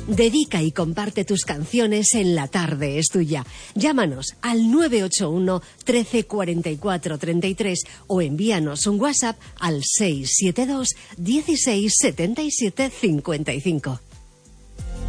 Dedica y comparte tus canciones en La Tarde es Tuya. Llámanos al 981 13 44 33 o envíanos un WhatsApp al 672 16 77 55.